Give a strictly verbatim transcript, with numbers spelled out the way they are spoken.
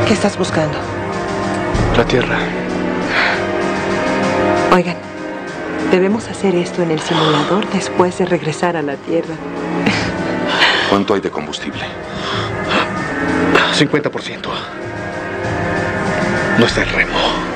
¿Qué estás buscando? La Tierra. Oigan, debemos hacer esto en el simulador después de regresar a la Tierra. ¿Cuánto hay de combustible? cincuenta por ciento. No está el remo.